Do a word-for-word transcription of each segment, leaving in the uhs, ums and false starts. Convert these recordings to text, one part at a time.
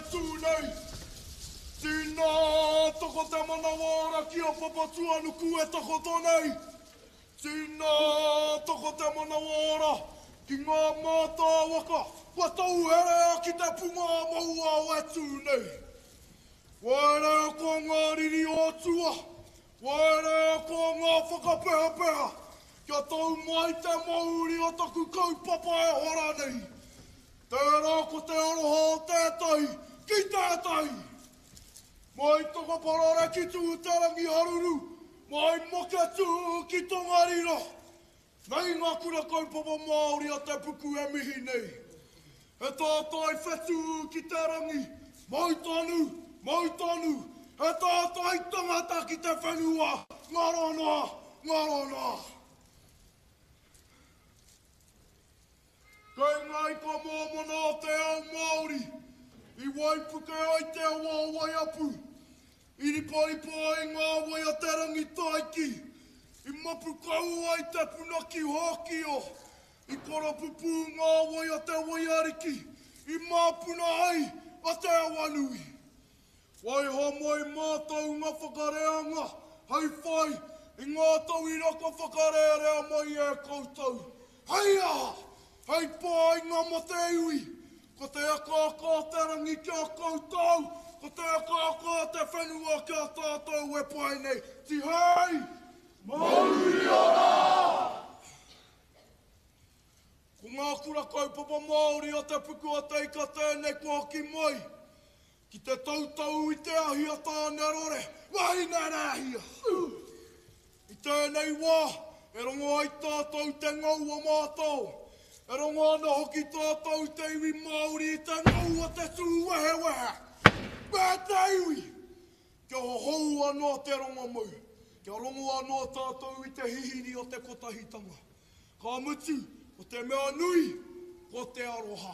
atu nei. Tina toko te manawara ki a papatua nuku e toko tonei. Tina toko te manawara ki ngā mātā waka. Wa tau here a ki te punga maua o atu nei. Waere ko ngā riri o tua. Waere ko ngā whakapeha peha. Kia tau mai te mauri o taku kaupapa e hora nei. Tērā ko te aroha o tētai, ki tētai. Mai toko parare ki tū tarangi haruru. Mai moke tū ki tongarira. Nei ngā kura kaupapa Māori a te puku e mihi nei. He tātai whetu ki te rangi, mau tonu, mau tonu. He tātai tangata ki te whenua, ngarana, ngarana. Kei ngai ka mōmona te au Māori, i waipuke ai te awa wai apu. I riparipa ai ngā wai a te rangi taiki, i mapu kau ai te punaki hoki o. I karapupu ngā wai a te wai ariki, i māpuna ai a te awanui. Wai hamai mātou ngā whakareanga, hei whai, i ngā tau i raka whakarearea mai e koutou. Hei aha, hei pāi ngā mate iwi, ko te akaka te rangi kia koutou, ko te akaka te whenua kia tātou e pai nei. Ti hei! Mauri ora! Ko ngā kura kaupapa Māori o te puku a teika tēnei kua ki mai. Ki te tautau i te ahi a tāne rore, wahi nārahia. I tēnei wā, e rongo ai tātou te ngau a mātou. E rongo ana hoki tātou te iwi Māori i te ngau a te tū wehe wehe. Wehe te iwi. Kia hohou anō te rongo mau. Kia rongo anō tātou i te hihiri o te kotahitanga. Ka mutu, ko te mea nui, ko te aroha.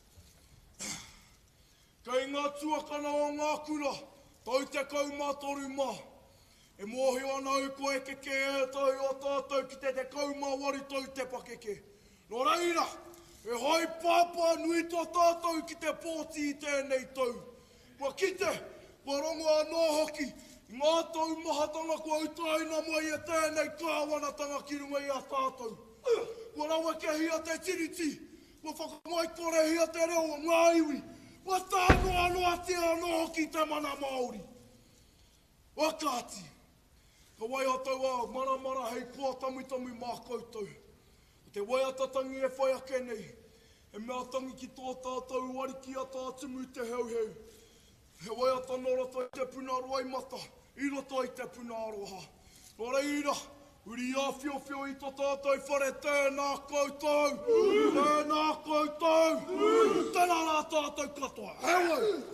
Kei ngā tuakana o ngā kura, tau te kaumātoru mā. E mohi ana u koe keke e tau o tātou ki te te kaumāwari tau te pakeke. Nō reira, e hai pāpā nui tō tātou ki te pōti i tēnei tau. Kua kite, kua rongo anō hoki, ngā tau mahatanga kua utaina mai e tēnei kāwanatanga ki runga i a tātou. Kua rawa ke hia te tiriti, kua whakamai kore hia te reo o ngā iwi, kua tāno anoa te anō ki te mana Māori. Wakati, ka wai atau a mara mara hei kua tamu tamu mā koutou. Te wai atatangi e whai ake nei, e mea tangi ki tō tātou wariki a tātumu te heu heu. He wai atanora tai te puna roai mata, i roto i te puna aroha. Nō reira, uri a whio whio i tō tātou whare tēnā koutou, tēnā koutou, tēnā rā tātou katoa. Hewa!